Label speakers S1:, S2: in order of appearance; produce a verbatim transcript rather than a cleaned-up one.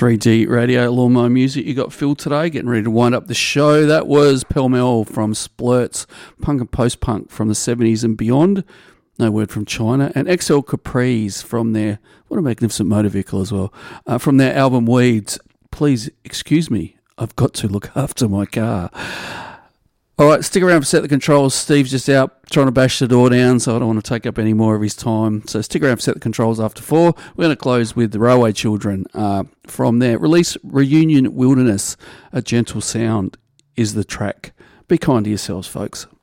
S1: three D Radio Lawnmower Music. You got Phil today, getting ready to wind up the show. That was Pell Mell from Splurts, punk and post-punk from the seventies and beyond. No Word from China. And X L Caprice from their, what a magnificent motor vehicle as well, uh, from their album Weeds. Please excuse me, I've got to look after my car. All right, stick around for Set the Controls. Steve's just out trying to bash the door down, so I don't want to take up any more of his time. So stick around for Set the Controls after four. We're going to close with the Railway Children uh, from their release Reunion Wilderness. A Gentle Sound is the track. Be kind to yourselves, folks.